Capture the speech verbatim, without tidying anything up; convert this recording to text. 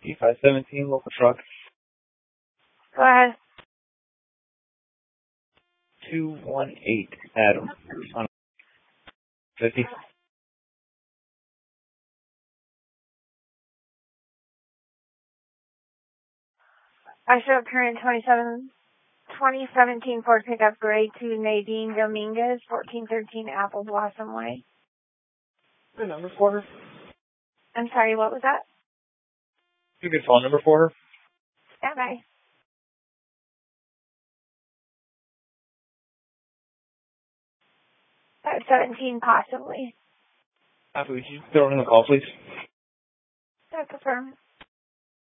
E five seventeen, local truck. Go ahead. two one eight, Adam. On fifty. I show up here in twenty-seven, twenty seventeen Ford pickup gray to Nadine Dominguez, fourteen thirteen Apple Blossom Way. Good number for her. I'm sorry, what was that? You good phone number for her? Yeah, bye. five seventeen possibly. Would you throw in the call, please? That's confirmed.